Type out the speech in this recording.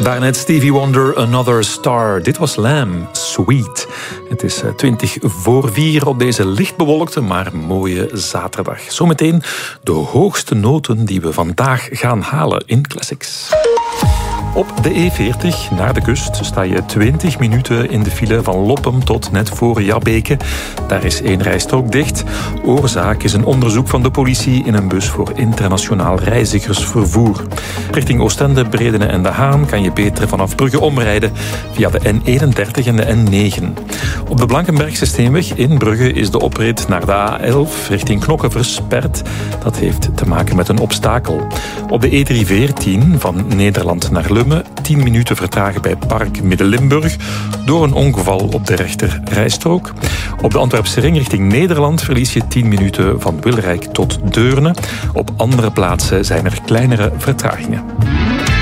Daarnet Stevie Wonder, Another Star. Dit was Lamb, Sweet. Het is 3:20 op deze licht bewolkte, maar mooie zaterdag. Zometeen de hoogste noten die we vandaag gaan halen in Classics. Op de E40 naar de kust sta je 20 minuten in de file van Loppem tot net voor Jabbeke. Daar is 1 rijstrook dicht. Oorzaak is een onderzoek van de politie in een bus voor internationaal reizigersvervoer. Richting Oostende, Bredene en De Haan kan je beter vanaf Brugge omrijden via de N31 en de N9. Op de Blankenbergse Steenweg in Brugge is de oprit naar de A11 richting Knokke versperd. Dat heeft te maken met een obstakel. Op de E314 van Nederland naar Leuven 10 minuten vertragen bij Park Midden-Limburg door een ongeval op de rechter rijstrook. Op de Antwerpse ring richting Nederland verlies je 10 minuten van Wilrijk tot Deurne. Op andere plaatsen zijn er kleinere vertragingen.